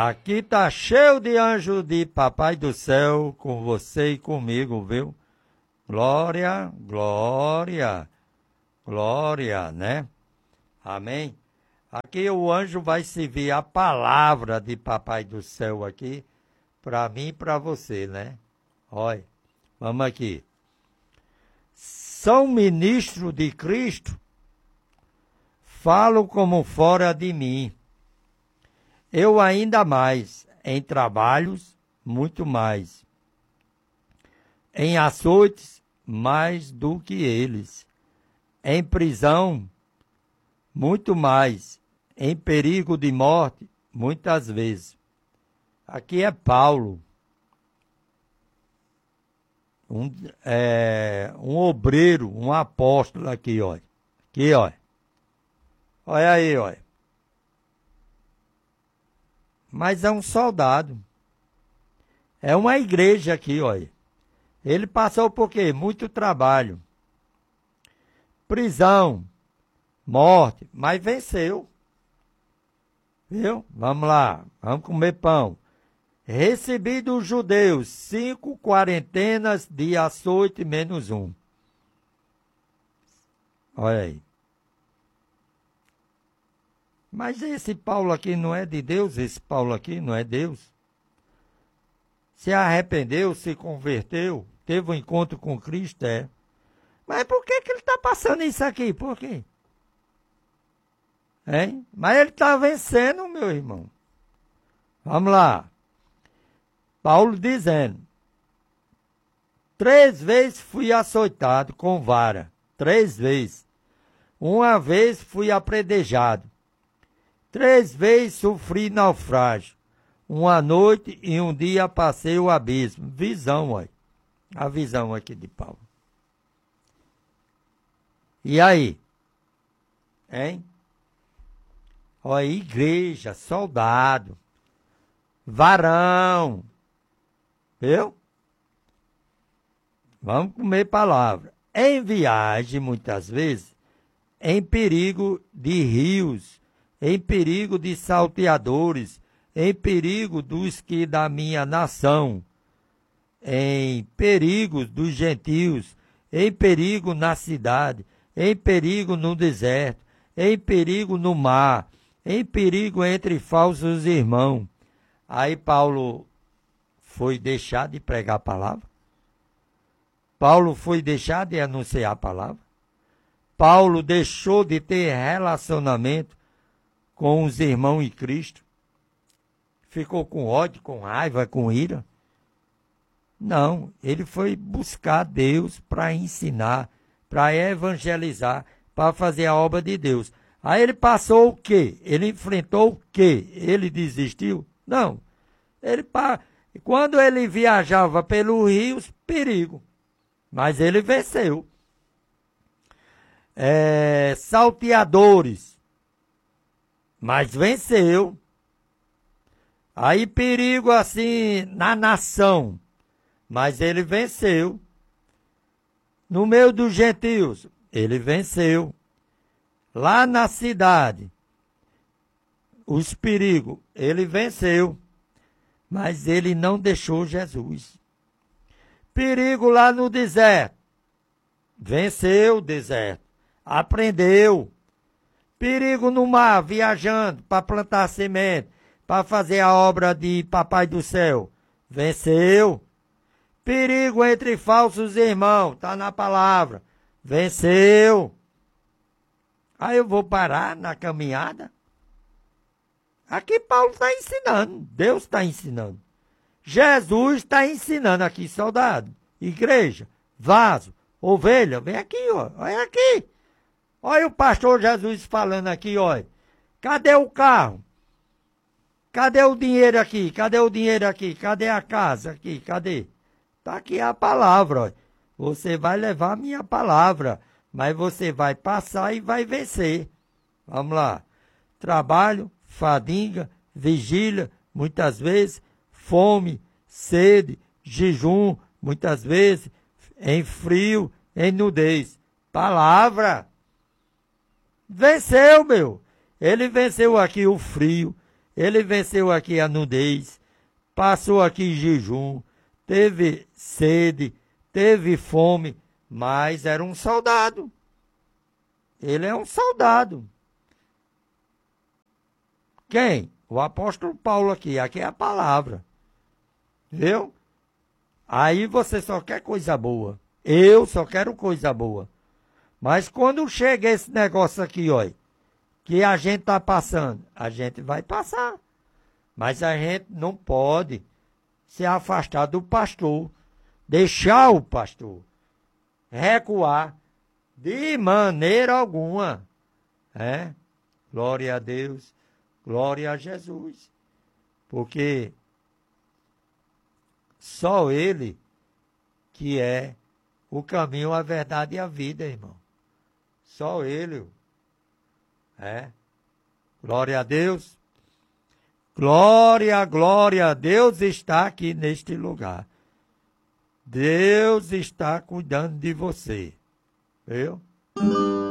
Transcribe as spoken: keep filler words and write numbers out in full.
Aqui tá cheio de anjos de Papai do Céu com você e comigo, viu? Glória, glória, glória, né? Amém? Aqui o anjo vai servir a palavra de Papai do Céu aqui, para mim e para você, né? Olha, vamos aqui. São ministro de Cristo, falo como fora de mim. Eu ainda mais, em trabalhos, muito mais. Em açoites, mais do que eles. Em prisão, muito mais. Em perigo de morte, muitas vezes. Aqui é Paulo, um, é, um obreiro, um apóstolo aqui, olha. Aqui, olha. Olha aí, olha. Mas é um soldado. É uma igreja aqui, olha. Ele passou por quê? Muito trabalho. Prisão, morte, mas venceu. Viu? Vamos lá, vamos comer pão. Recebi dos judeus cinco quarentenas de açoite menos um. Olha aí. Mas esse Paulo aqui não é de Deus? Esse Paulo aqui não é Deus? Se arrependeu, se converteu, teve um encontro com Cristo, é. Mas por que, que ele está passando isso aqui? Por quê? Hein? Mas ele está vencendo, meu irmão. Vamos lá. Paulo dizendo, três vezes fui açoitado com vara, três vezes. Uma vez fui apredejado, três vezes sofri naufrágio, uma noite e um dia passei o abismo. Visão, olha, a visão aqui de Paulo. E aí? Hein? Olha, igreja, soldado, varão. Viu? Vamos comer palavra. Em viagem, muitas vezes, em perigo de rios, em perigo de salteadores, em perigo dos que da minha nação, em perigo dos gentios, em perigo na cidade, em perigo no deserto, em perigo no mar, em perigo entre falsos irmãos. Aí Paulo foi deixar de pregar a palavra. Paulo foi deixar de anunciar a palavra. Paulo deixou de ter relacionamento com os irmãos em Cristo. Ficou com ódio, com raiva, com ira. Não, ele foi buscar Deus para ensinar, para evangelizar, para fazer a obra de Deus. Aí ele passou o quê? Ele enfrentou o quê? Ele desistiu? Não. Ele, quando ele viajava pelos rios, perigo. Mas ele venceu. É, salteadores. Mas venceu. Aí perigo assim na nação. Mas ele venceu. No meio dos gentios, ele venceu. Lá na cidade, os perigos, ele venceu. Mas ele não deixou Jesus. Perigo lá no deserto. Venceu o deserto. Aprendeu. Perigo no mar, viajando para plantar semente, para fazer a obra de Papai do Céu. Venceu. Perigo entre falsos irmãos, está na palavra. Venceu. Aí eu vou parar na caminhada. Aqui Paulo está ensinando, Deus está ensinando. Jesus está ensinando aqui, soldado, igreja, vaso, ovelha, vem aqui, ó, olha aqui. Olha o pastor Jesus falando aqui, olha. Cadê o carro? Cadê o dinheiro aqui? Cadê o dinheiro aqui? Cadê a casa aqui? Cadê? Está aqui a palavra, olha. Você vai levar a minha palavra, mas você vai passar e vai vencer. Vamos lá. Trabalho, fadiga, vigília, muitas vezes, fome, sede, jejum, muitas vezes, em frio, em nudez. Palavra. Venceu, meu. Ele venceu aqui o frio, Ele venceu aqui a nudez, passou aqui em jejum, teve sede, teve fome, mas era um soldado. Ele é um soldado. Quem? O apóstolo Paulo aqui. Aqui é a palavra. Viu? Aí você só quer coisa boa. Eu só quero coisa boa. Mas quando chega esse negócio aqui, ó, que a gente está passando, a gente vai passar. Mas a gente não pode se afastar do pastor, deixar o pastor recuar de maneira alguma. É? Glória a Deus, glória a Jesus. Porque só Ele que é o caminho, a verdade e a vida, irmão. Só Ele. É. Glória a Deus. Glória, glória a Deus está aqui neste lugar. Deus está cuidando de você. Viu?